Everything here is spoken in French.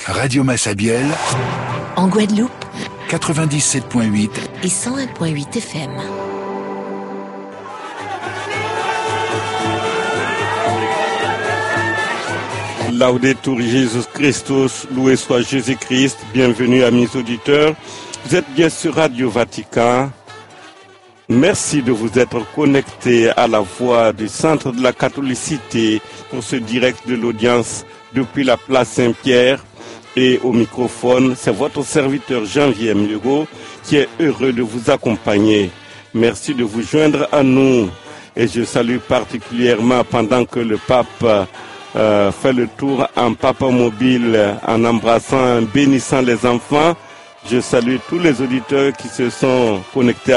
Radio Massabielle, en Guadeloupe, 97.8 et 101.8 FM. Laudetur Jesus Christus, loué soit Jésus-Christ, bienvenue amis auditeurs. Vous êtes bien sur Radio Vatican. Merci de vous être connectés à la voix du Centre de la Catholicité pour ce direct de l'audience depuis la place Saint-Pierre. Et au microphone, c'est votre serviteur Jean-Vier Miego qui est heureux de vous accompagner. Merci de vous joindre à nous. Et je salue particulièrement pendant que le pape fait le tour en papa mobile, en embrassant, en bénissant les enfants. Je salue tous les auditeurs qui se sont connectés